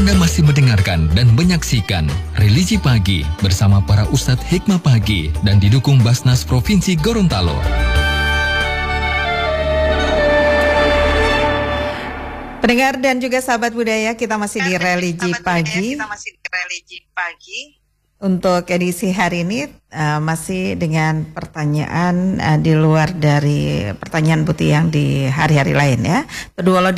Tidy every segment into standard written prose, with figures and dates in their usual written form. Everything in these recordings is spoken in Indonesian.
Anda masih mendengarkan dan menyaksikan Religi Pagi bersama para Ustadz Hikmah Pagi dan didukung Basnas Provinsi Gorontalo. Pendengar dan juga sahabat budaya, kita masih di Religi Pagi. Untuk edisi hari ini masih dengan pertanyaan di luar dari pertanyaan Buti yang di hari-hari lain ya. Kedua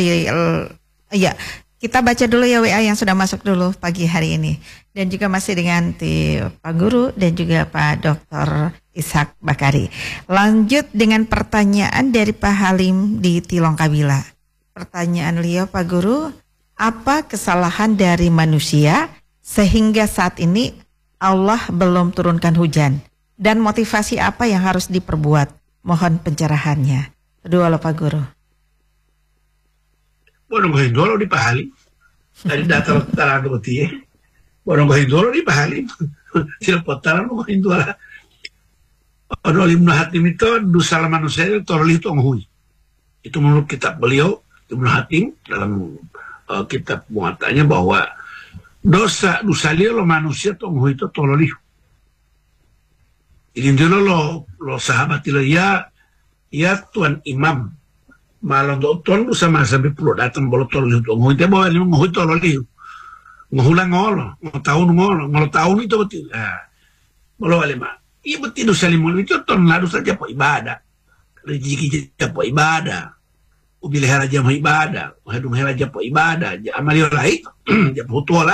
kita baca dulu ya WA yang sudah masuk dulu pagi hari ini. Dan juga masih dengan Pak Guru dan juga Pak Dr. Ishak Bakari. Lanjut dengan pertanyaan dari Pak Halim di Tilong Kabila. Pertanyaan beliau, Pak Guru, apa kesalahan dari manusia sehingga saat ini Allah belum turunkan hujan? Dan motivasi apa yang harus diperbuat? Mohon pencerahannya. Kedua Pak Guru. Borong Hindolo di Pahali dari data taraga beti Borong Hindolo di Pahali sila potaran mo Hindola ada Ibnu Hatim itu dosa manusia itu torli itu nghui. Itu menurut kitab beliau Ibnu Hatim dalam kitab muatannya bahwa dosa lo manusia itu nghui itu torli. Ini dulu lo sahabat lo ya tuan imam malam tuan bu sama sampai pulau datang bolo tolong itu ngoi teh bawa ni ngoi tolong liu ngohulang ngolo tahun itu betul bolo alema iya betul dosa limon itu tuan lalu saja po ibadah rezeki po ibadah ubil heraja po ibadah uhadung heraja po ibadah amalio lain ja putola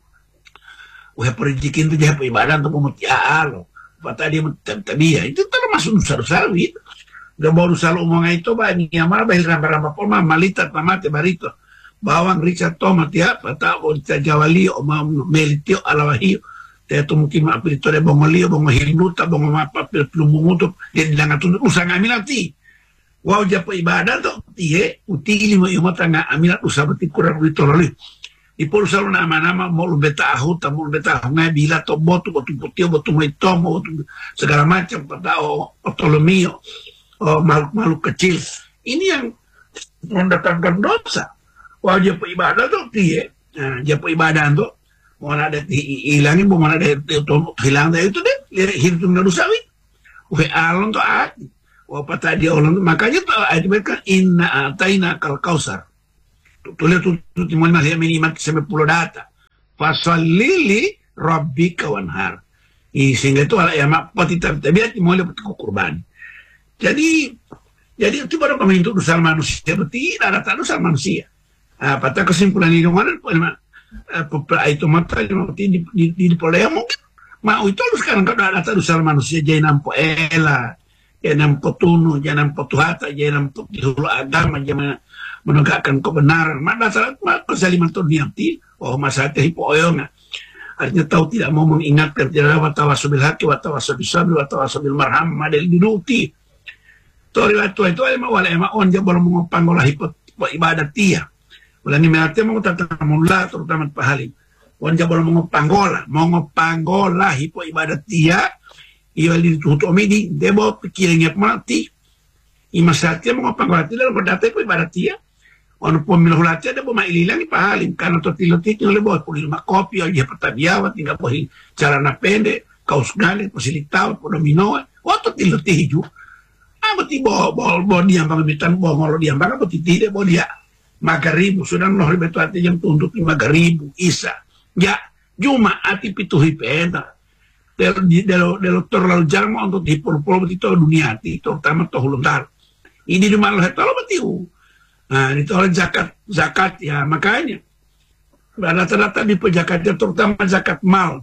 uhe rezeki itu ja po ibadah untuk memutia alo patah dia tabiya itu termasuk dosa-dosa itu. Gak baru selalu omong itu banyak amal bahil ramba-ramba polma malita tamate barito bawang rica tomat ya pata onta jawali omam melitio alawahio te to mungkin apirito de bongolio bongohiluta bongomapa pelumutup dia dilanga tunduk usang aminati wow japo ibadah to tie uti lima yuma tanga aminat usah beti kurang ditololi ipol selalu nama-nama mau betahu tamu betahu ngabila to botu putih botu moitomo segala macam pata otolomio makhluk kecil ini yang mendatangkan dosa. Wajib ibadah tuh dia, japa ibadah tuh mau ada hilangin, mau ada hilang itu deh, hidup nggak dosa wih. Alon tuh hati, apa tadi orang tuh makanya tuh ayat mereka inna ataina kal kausar. Tulis tuh timun masih minimal sampai 10 data. Fasalili rabbika wanhar. Sehingga itu ala ya mak pati tabiat mau lihat kurban. Jadi itu baru kami itu dosa manusia, tidak ada dosa manusia. Pada kesimpulan ini mana? Itu mata di polaya mungkin mau itu sekarang kalau ada dosa manusia jangan nampak jangan nampak tunu, jangan nampak tuhata, jangan nampak dihulu agama, jangan menegakkan kebenaran. Mana salah kesaliman itu niati, masa teh hipoyonga. Artinya tahu tidak mau mengingatkan tidak ada tawasul bil haqi wa tawasul bis sabr wa tawasul bil marham madel diduti. Riwayat itu wala ema on ja bolong mengopang olah ibadat dia. Wala ni menate mau tatamullah terutama pahalim. On ja bolong mengopang olah hipo ibadat dia. Ia li tutu omidi debo pikirannya mati. Imasatnya mengopang olah tidak berdata hipo ibadat dia. On pemilu latih ada boma ililang pahalim karena totiloti oleh bawah pulima kopi aja pertabiawat tinggal bohi carana pendek kaus gali posilitaw podomino. Waktu tiloti hiju. Beti bol dia pangamitan bongol dia bang beti tidak bol dia magaribu sudah loh betul hati yang tunduk magaribu isa ya cuma hati pitu hipenta delo terlalu jarang untuk dipul-pul beti to dunia hati terutama to huluntar ini di malah itu lo beti nah itu oleh zakat ya makanya rata-rata di pejakatnya terutama zakat mal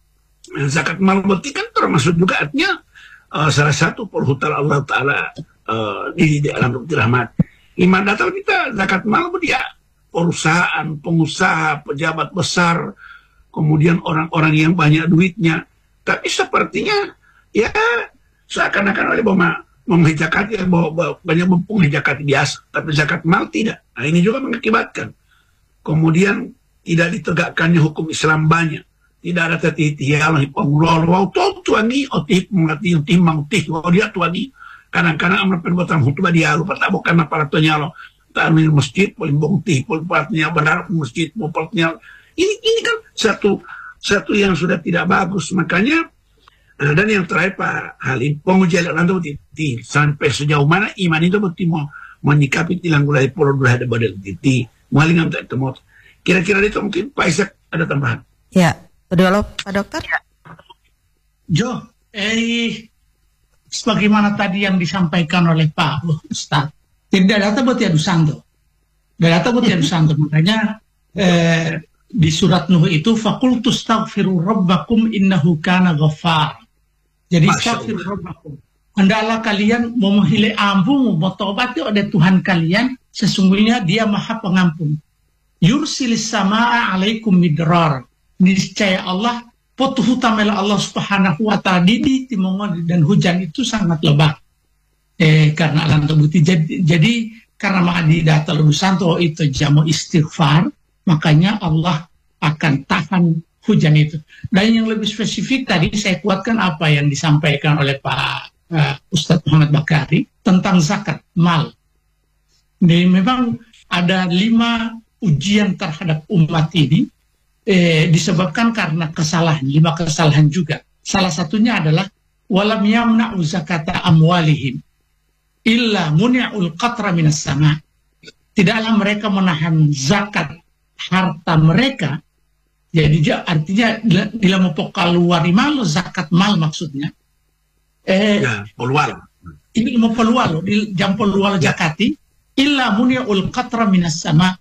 beti kan termasuk juga artinya salah satu perhutan Allah Ta'ala di dalam rahmat. Iman datang kita zakat mal dia perusahaan, pengusaha, pejabat besar, kemudian orang-orang yang banyak duitnya. Tapi sepertinya ya seakan-akan oleh menghijakati banyak menghijakati biasa, tapi zakat mal tidak. Nah ini juga mengakibatkan kemudian tidak ditegakkannya hukum Islam banyak. Tidak ada tetihialah pangulol wau tuangi otip mengati timang tih wau dia tuangi kadang-kadang amal perbuatan hutu dia lupa tak bukan apa ratunya lo tak masjid paling bongti pulpatnya benar masjid pulpatnya Ini kan satu yang sudah tidak bagus. Makanya dan yang terakhir Pak Halim, pengujian lantu sampai sejauh mana iman itu betul mau menyikapi tilang gulai polo dua ada badal titi mualingan tak temu. Kira-kira itu mungkin Pak Ishak ada tambahan. Ya, betul Pak Dokter. Jo, sebagaimana tadi yang disampaikan oleh Pak Ustaz, tidak data buat ya Dusanto. Data buat ya Dusanto. Makanya di surat Nuh itu fakultu astaghfiru rabbakum innahu kana ghaffar. Jadi astaghfiru rabbakum. Hendaklah kalian memohon ampun, bertobat oleh Tuhan kalian, sesungguhnya Dia Maha Pengampun. Yursilis samaa alaikum midrar. Niscaya Allah potuh utamela Allah Subhanahu wa taala di timongon dan hujan itu sangat lebat. Karena alam tebuti jadi karena ma'adi data lebusanto itu jamu istighfar, makanya Allah akan tahan hujan itu. Dan yang lebih spesifik tadi saya kuatkan apa yang disampaikan oleh Pak Ustadz Muhammad Bakari tentang zakat mal. Jadi memang ada 5 ujian terhadap umat ini disebabkan karena kesalahan, 5 kesalahan juga. Salah satunya adalah walam yamna'u zakata amwalihim illa muni'ul qatra minas sama. Tidaklah mereka menahan zakat harta mereka. Jadi artinya bila mau keluar mal zakat mal maksudnya. Pelual. Ini mau pelual di jam pelual zakati illa muni'ul qatra minas sama.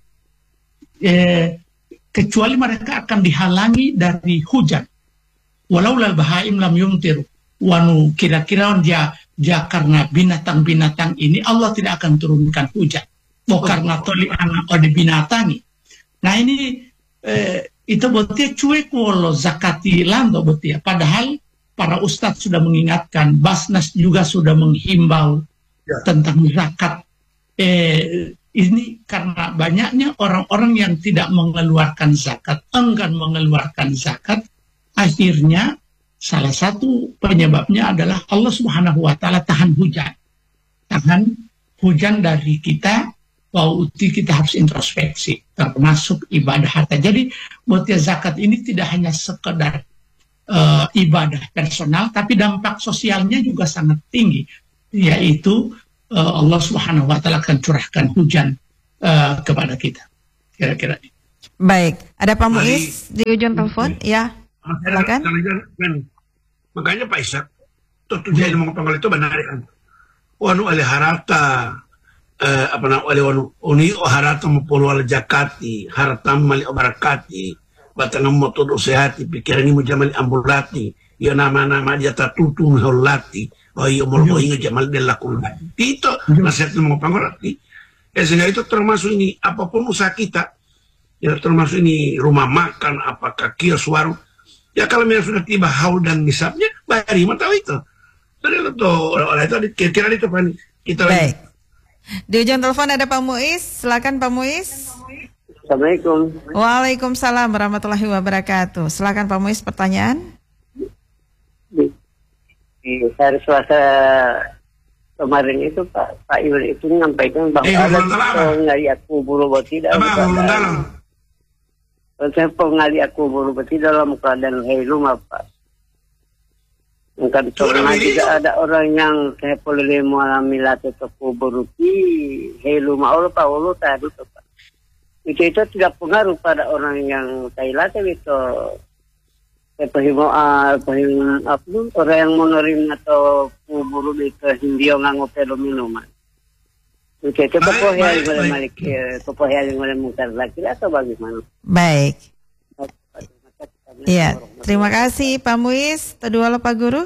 Kecuali mereka akan dihalangi dari hujan. Walau lal bahaim lam yumtiru. Wanu kira-kira dia karena binatang-binatang ini Allah tidak akan turunkan hujan. Karena toli anak ada binatangi. Nah ini itu berarti cuek walau zakati lando berarti ya. Padahal para ustadz sudah mengingatkan, Basnas juga sudah menghimbau tentang zakat. Ini karena banyaknya orang-orang yang tidak mengeluarkan zakat, enggan mengeluarkan zakat, akhirnya salah satu penyebabnya adalah Allah Subhanahu wa taala tahan hujan. Tahan hujan dari kita, kita harus introspeksi, termasuk ibadah harta. Jadi buat zakat ini tidak hanya sekedar ibadah personal, tapi dampak sosialnya juga sangat tinggi, yaitu Allah Subhanahu wa taala akan curahkan hujan kepada kita. Kira-kira. Baik, ada Pak Muiz di ujung telepon, ya. Silakan. Makanya Pak Ishak, tujuan mengapa itu benar kan? Wanu oleh harata wanu uni harata mupulu al jakati, harta mali barakati, batanam motodo sehati, pikiran ini mujamal ambulati, ya nama-nama dia tatutu hulati. Oh iya mau ingat jamal delakul. Itu nasihat mengopangorati. Sehingga itu termasuk ini apapun usaha kita, ya termasuk ini rumah makan, apakah kios warung. Ya kalau memang sudah tiba haul dan nisabnya, bayar tahu itu. Jadi itu oleh itu kira-kira itu Pak. Kita baik. Di ujung telepon ada Pak Muiz. Silakan Pak Muiz. Assalamualaikum. Waalaikumsalam warahmatullahi wabarakatuh. Silakan Pak Muiz pertanyaan. Di hari Selasa kemarin itu Pak Iwan itu menyampaikan bahwa ada ngaliat kubur berarti dalam keadaan ngaliat kubur berarti dalam keadaan hilum apa. Mungkin tidak ada orang yang saya boleh mengalami latih kubur di hilum Allah Pak Allah tadi Pak. Itu tidak pengaruh pada orang yang Thailand itu. Orang yang menerima atau kubur itu hindio ngangopelo minuman. Itu kepohya yang oleh mungkar laki atau bagaimana? Baik. Iya, terima kasih Pak Muiz. Kedua Pak Guru.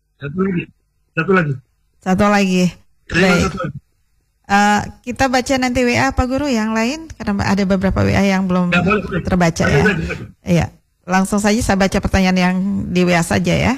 Satu lagi. Baik. Kita baca nanti WA Pak Guru yang lain karena ada beberapa WA yang belum terbaca ya. Iya. Langsung saja saya baca pertanyaan yang di WA saja ya.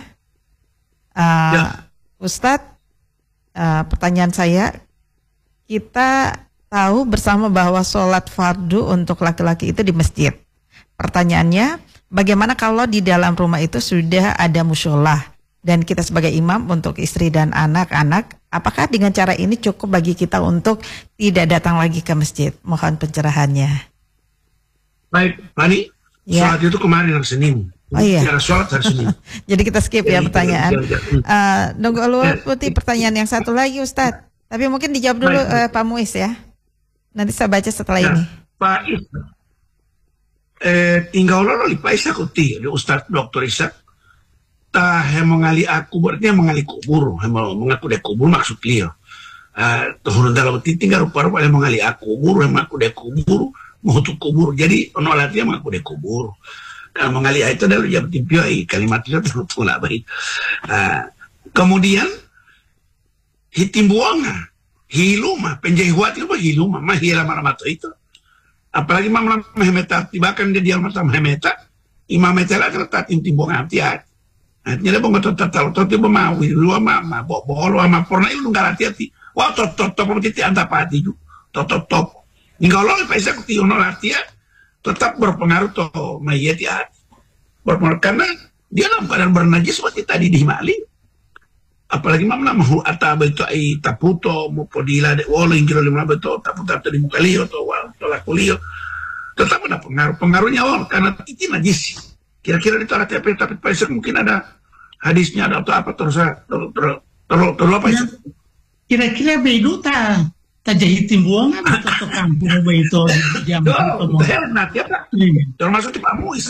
Ustadz, pertanyaan saya, kita tahu bersama bahwa sholat fardu untuk laki-laki itu di masjid. Pertanyaannya, bagaimana kalau di dalam rumah itu sudah ada musholah dan kita sebagai imam untuk istri dan anak-anak, apakah dengan cara ini cukup bagi kita untuk tidak datang lagi ke masjid? Mohon pencerahannya. Baik, Pani. Ya. Sholat itu kemarin hari Senin. Oh iya. Cara sholat hari Senin. Jadi kita skip ya pertanyaan. Nunggu Ya. Putih pertanyaan yang satu lagi Ustadz. Tapi mungkin dijawab dulu Pak Muiz ya. Nanti saya baca setelah ini. Pak Ishak. Tinggal lo li Pak Ishak uti, di Ustadz Dr. Ishak. Tah mengali aku berarti mengali kubur, mengaku dek kubur maksud dia. Tuhun dalam tinggal rupa-rupa yang mengali aku kubur, mengaku dek kubur, mau tuh kubur. Jadi onolatnya mengaku dek kubur. Mengali itu adalah jam timpioi kalimat itu terus lah baik. Kemudian hitimbuanga, hiluma, penjahiwat itu hiluma, mahila maramato itu. Apalagi mamam mahemeta, tibakan dia diam mata mahemeta, imam metela terletak timbuanga tiat. Artinya dia pengotot tahu tiba mau lu mama bolo ama porna itu nggak hati-hati. Wah top titi antapati ju, top. Hingga lo paisa kuti ono latia tetap berpengaruh to mayat ya. Berpengaruh karena dia dalam keadaan bernajis seperti tadi di Mali. Apalagi mamna mahu ataba itu ai taputo mo podila de wolo ingiro lima beto taputo di muka liyo to wal tolak liyo. Tetap ada pengaruhnya karena titi najis. Kira-kira itu ada tapi paisa mungkin ada hadisnya ada atau apa terus apa itu? Kira-kira begitu tak jahitin buangan atau kampung itu jam nanti apa? Termasuk di Pak Muiz.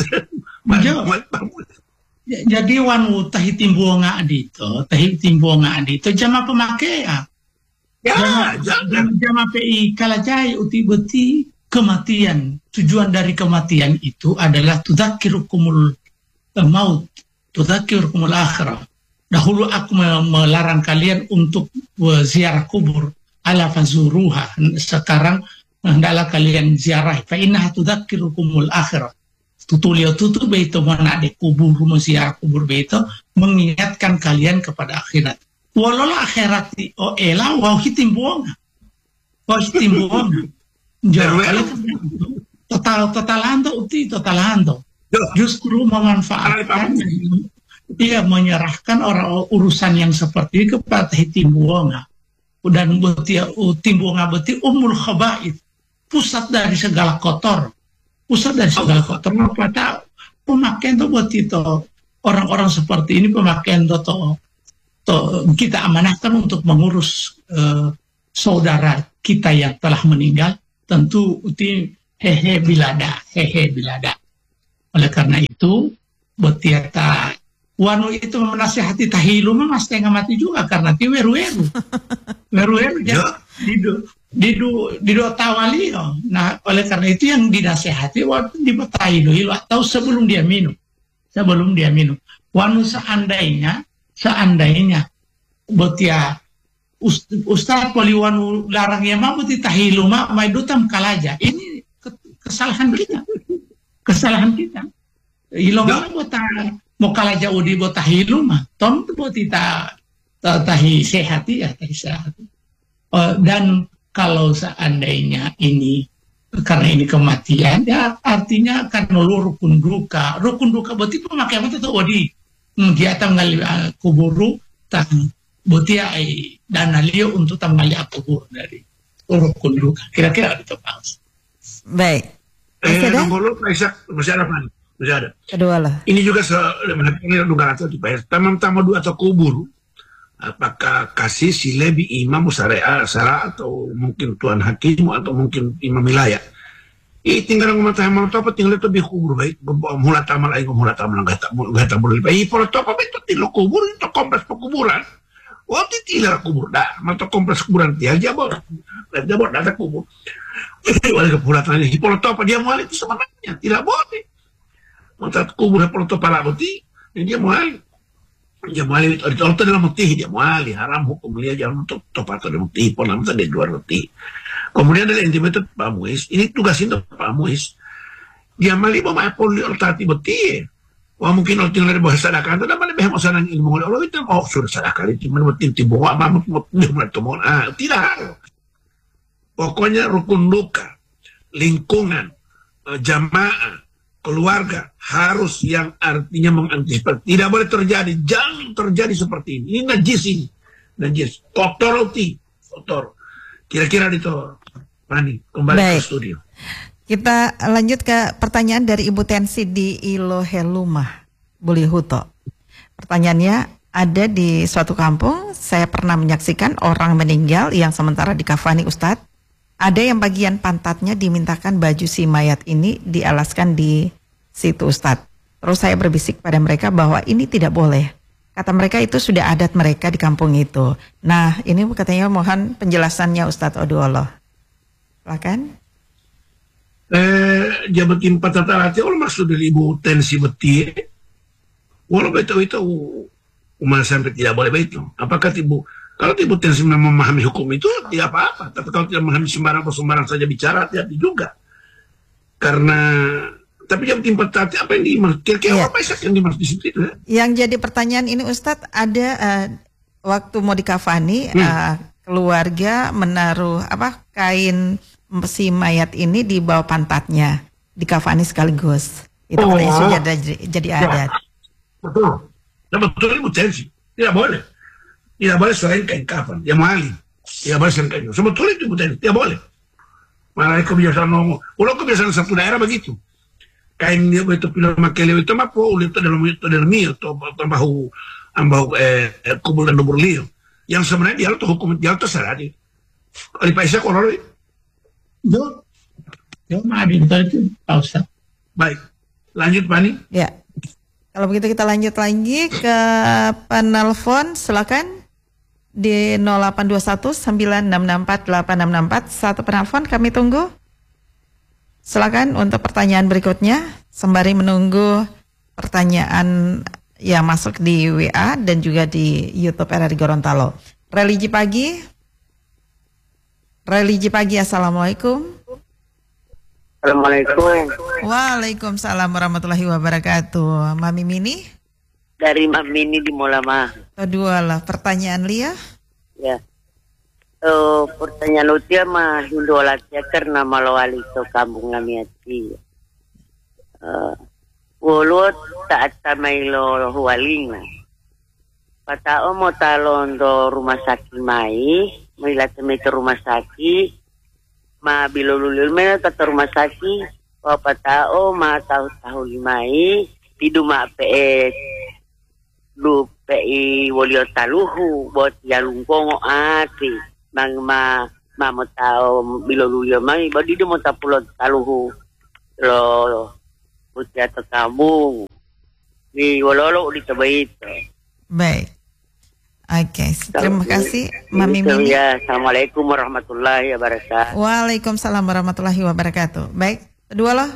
Jadi wanu tahitin buangan itu jama pemakai ya. Jama PI kalajai uti beti kematian. Tujuan dari kematian itu adalah tudzakirukumul maut, tudzakirukumul akhirah. Dahulu aku melarang kalian untuk ziarah kubur, ala fazuruha. Sekarang hendaklah kalian ziarah. Fa innaha tudzakirukumul akhirah. Tutulio tutu beito mana de kubur, ziarah kubur beito mengingatkan kalian kepada akhirat. Walau akhirat o ela wa hitimbuanga. Wa hitimbuanga. Totalando. Justru memanfaatkan, dia menyerahkan orang urusan yang seperti itu kepada timbuanga. Dan timbuanga beti umul khaba'ith, pusat dari segala kotor. Pada pemakaian itu buat itu orang-orang seperti ini pemakaian itu kita amanahkan untuk mengurus saudara kita yang telah meninggal. Tentu uti hehe bilada. Oleh karena itu betiata wanu itu menasihati tahilu mah setengah mati juga karena ti weru ya di do tawali. Nah oleh karena itu yang dinasihati waktu di tahilu atau sebelum dia minum wanu seandainya betia Ustaz Poliwanu larang ya mau tahilu mah maidutam kalaja. Ini kesalahan kita. Ilmu bota mau kalaja udi bota tahilu mah tom bota tahi sehat ya tahi sehat. Dan kalau seandainya ini karena ini kematian ya artinya karena rukun duka berarti pemakai apa itu wadi dia tanggal kuburu tang botia dana liu untuk tambali kubur dari rukun duka. Kira-kira itu Pak. Baik. Masih ada. Kedua lah. Ini juga dugaan atau dibayar. Tamam-tamam dua atau kubur. Apakah kasih si lebi imam syariah atau mungkin tuan hakim atau mungkin imam wilayah. Tinggal ngomong apa tinggal itu lebih kubur baik. Mula tamal nggak tak boleh. Kalau apa itu tilo kubur itu kompleks pekuburan. Waktu tidak kubur dah, mata kompleks kuburan dia jabor ada kubur. Oleh kepulatannya hipoloto apa dia mual itu sebenarnya tidak boleh. Mata kubur hipoloto pala boti dia mual itu dalam mutih dia mual haram hukum dia jangan untuk topat ada mutih pun namanya dia luar mutih. Kemudian ada intimated Pak Muiz, ini tugas itu Pak Muiz. Dia mali bawa poli ortati boti. Wah mungkin orang tinggal di bawah sadakah itu dapat lebih masalah ilmu Allah itu sudah sadakah itu menutin timbul apa tidak. Pokoknya rukun duka, lingkungan, jamaah, keluarga harus yang artinya mengantisipasi. Tidak boleh terjadi, jangan terjadi seperti ini. Ini najis, kotor. Kira-kira itu Pani kembali ke studio. Kita lanjut ke pertanyaan dari Ibu Tensi di Ilohelumah, Bulihuto. Pertanyaannya, ada di suatu kampung, saya pernah menyaksikan orang meninggal yang sementara dikafani Ustadz. Ada yang bagian pantatnya dimintakan baju si mayat ini dialaskan di situ Ustadz. Terus saya berbisik pada mereka bahwa ini tidak boleh. Kata mereka itu sudah adat mereka di kampung itu. Nah, ini katanya mohon penjelasannya Ustadz Oduolo. Silakan. Jabat impat tatarati orang maksud dari Ibu Tensi beti walau itu umat sampai tidak boleh begitu. Apakah kalau Ibu Tensi memahami hukum itu tidak apa-apa, tapi kalau tidak memahami sembarang saja bicara hati-hati juga. Karena tapi jabat impat tatarati apa yang dimaksud? Kira-kira apa yang dimaksud di situ itu? Yang jadi pertanyaan ini Ustadz, ada waktu mau dikafani keluarga menaruh kain si mayat ini di bawah pantatnya, dikafani sekaligus. Itu katanya sudah jadi adat. Betul. Nah, betul Ibu Tensi. Tidak boleh. Tidak boleh selain kain kafan. Yang mahali. Tidak boleh selain kain. Sebetulnya itu Ibu Tensi. Tidak boleh. Malah kebiasaan ngomong. Ulang kebiasaan satu daerah begitu. Kain dia itu pilih makele itu mah po ulit dalam mio atau bahu kubul dan dubur liu. Yang sebenarnya dia itu hukum dia itu salah di. Di Paisa kolor. Yo maafin itu Pak Ustaz. Baik, lanjut Pani. Ya, kalau begitu kita lanjut lagi ke penelpon, silakan di 0821-9664-8664. Satu penelpon kami tunggu. Silakan untuk pertanyaan berikutnya, sembari menunggu pertanyaan yang masuk di WA dan juga di YouTube RRI Gorontalo. Religi pagi, assalamualaikum. Assalamualaikum. Waalaikumsalam warahmatullahi wabarakatuh. Mami Mini? Dari Mami Mini di Molama. Kedua lah, pertanyaan Lia? Ya. Pertanyaan utia mah Hindolatya karena malawali to kampung ngamiati. Wulut taat tamailo huwalinga. Patao mo talon do rumah sakit mai, milatame ke rumah sakit, ma bilulul mena ke rumah sakit, patao ma tahu limai, tiduma pe lu pe wolio taluhu bot yalungkongo ati, mang ma mo tao bilulul mai, bodi do mo tapulot taluhu, lo putia to kamu, ni wololo di tabaito. Baik. Oke, terima kasih Mami Mini. Ya, Assalamualaikum warahmatullahi wabarakatuh. Waalaikumsalam warahmatullahi wabarakatuh. Baik, kedua loh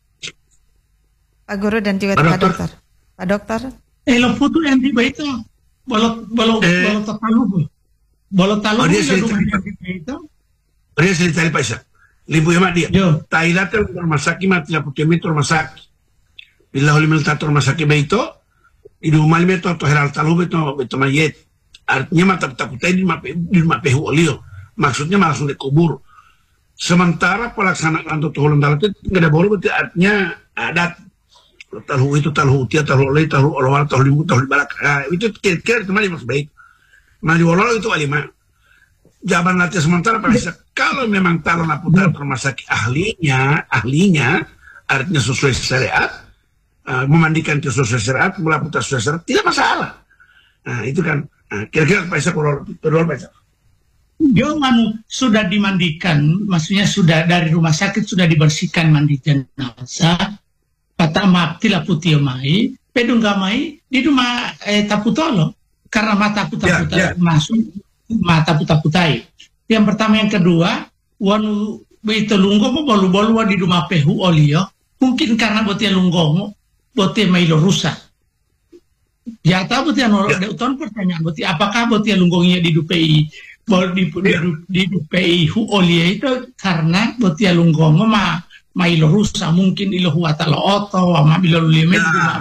Pak Guru dan juga Pak Dokter. Pak Dokter. Lo foto yang tiba itu bolot taluhu. Bolot taluhu itu. Dia cerita Pak Isa. Libu emak dia. Tailate rumah sakit mati la putih rumah sakit. Bila oleh militator rumah sakit itu, idu mal meto to heral taluhu itu mayat. Artinya mata takutai di rumah pehu olio. Maksudnya langsung dikubur. Sementara pelaksanaan tuh dalam itu nggak ada boleh, berarti artinya adat. Taluhu itu taluhu tia taluhu oleh taluhu olawal taluhu balak. Itu kira-kira itu mali maksud baik. Mali olawal itu alima. Jawaban latih sementara pada kalau memang talon aputar rumah sakit ahlinya artinya sesuai syariat, memandikan itu sesuai syariat, melaputar sesuai syariat, tidak masalah. Nah itu kan kira-kira Pak Isa kedua Pak Isa. Dia sudah dimandikan, maksudnya sudah dari rumah sakit sudah dibersihkan mandi jenazah. Kata maaf tidak putih mai, pedung gamai di rumah taputolo karena mata masuk mata putai. Yang pertama, yang kedua, wanu beito lunggomo bolu-bolu di rumah pehu olio, mungkin karena botia lunggomo, botia mailo rusak. Ya tahu botia uton pertanyaan botia apakah botia lunggongnya di DPI di DPI hu olio itu karena botia lunggomo mailo rusak mungkin ilo huatalo oto ma bilo lime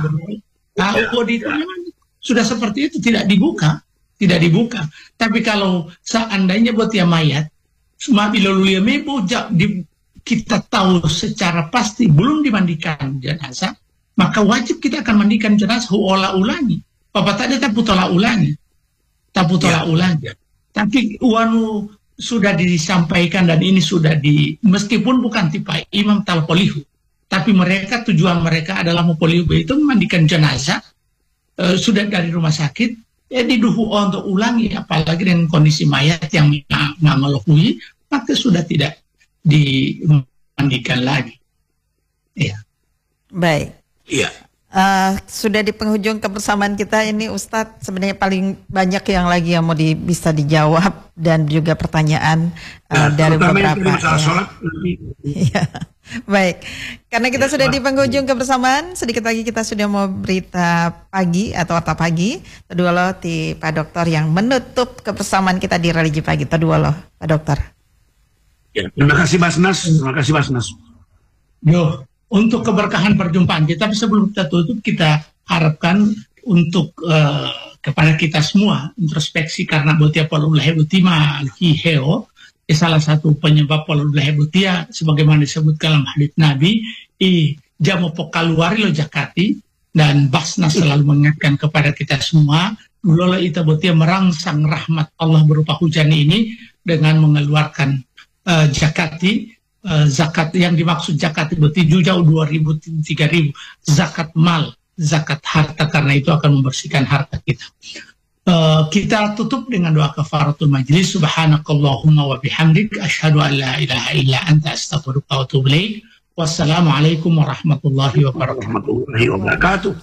kalau itu sudah seperti itu tidak dibuka. Tapi kalau seandainya botia mayat ma bilo lime kita tahu secara pasti belum dimandikan jenazah, maka wajib kita akan mandikan jenazah ulangi. Bapak tadi tak putola ulangi. Tapi wanu sudah disampaikan dan ini sudah meskipun bukan tipe imam talpolihu, tapi mereka tujuan mereka adalah mempolihu itu memandikan jenazah sudah dari rumah sakit, diduhu untuk ulangi, apalagi dengan kondisi mayat yang mengeluhui, maka sudah tidak dimandikan lagi. Ya. Baik. Iya. Sudah di penghujung kebersamaan kita ini Ustadz, sebenarnya paling banyak yang lagi yang mau bisa dijawab dan juga pertanyaan dari beberapa. Ya. Baik, karena kita sudah di penghujung kebersamaan, sedikit lagi kita sudah mau berita pagi atau warta pagi. Kedua loh di Pak Dokter yang menutup kebersamaan kita di Religi Pagi. Kedua loh Pak Dokter. Ya, terima kasih Basnas. Terima kasih Basnas. Yo. Untuk keberkahan perjumpaan kita, sebelum kita tutup, kita harapkan untuk kepada kita semua introspeksi, karena botia polullah butima hiheo, salah satu penyebab polullah butia sebagaimana disebut dalam hadits Nabi, jamu pokaluari lo jakati, dan Basnas selalu mengingatkan kepada kita semua, lola ita botia merangsang rahmat Allah berupa hujan ini dengan mengeluarkan jakati. Zakat yang dimaksud zakat itu jauh 2.000 3.000 zakat mal, zakat harta, karena itu akan membersihkan harta kita. Kita tutup dengan doa kafaratul majlis. Subhanakallahumma wa bihamdik asyhadu an la ilaha illa anta astaghfiruka wa atubu ilaik. Wassalamualaikum warahmatullahi wabarakatuh.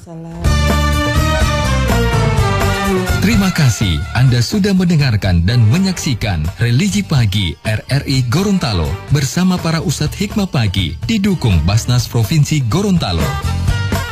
Terima kasih Anda sudah mendengarkan dan menyaksikan Religi Pagi RRI Gorontalo bersama para Ustadz Hikmah Pagi didukung Basnas Provinsi Gorontalo.